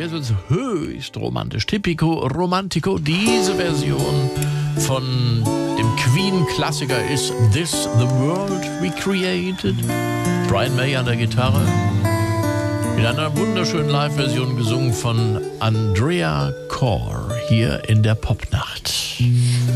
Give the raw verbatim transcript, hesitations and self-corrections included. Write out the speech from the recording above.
jetzt wird's höchst romantisch. Tipico Romantico. Diese Version von dem Queen-Klassiker ist This the World We Created. Brian May an der Gitarre. In einer wunderschönen Live-Version gesungen von Andrea Corr hier in der Popnacht.